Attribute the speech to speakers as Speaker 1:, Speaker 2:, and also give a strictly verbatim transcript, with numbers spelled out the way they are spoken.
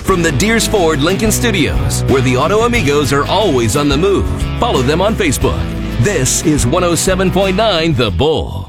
Speaker 1: From the Deers Ford Lincoln Studios, where the Auto Amigos are always on the move. Follow them on Facebook. This is one oh seven point nine The Bull.